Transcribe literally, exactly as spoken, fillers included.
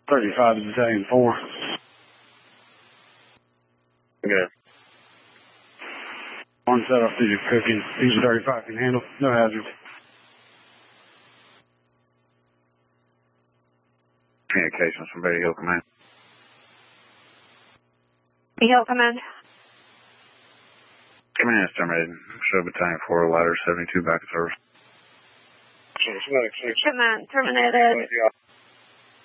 thirty-five to Battalion four. Okay. One set off through your cooking. Fusion thirty-five can handle. No hazards. Communications from Bay Hill Command. Bay Hill Command. Command is terminated. Show Battalion four, ladder seventy-two back in service. Command terminated.